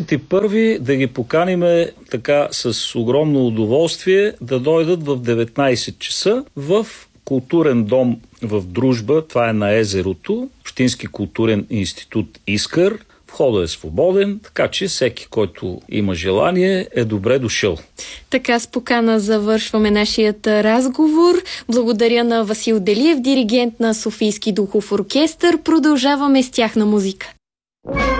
21-ви да ги поканиме така с огромно удоволствие да дойдат в 19 часа в културен дом в Дружба, това е на езерото, Общински културен институт Искър. Входът е свободен, така че всеки, който има желание, е добре дошъл. Така с покана завършваме нашият разговор. Благодаря на Васил Делиев, диригент на Софийски духов оркестър. Продължаваме с тяхна музика.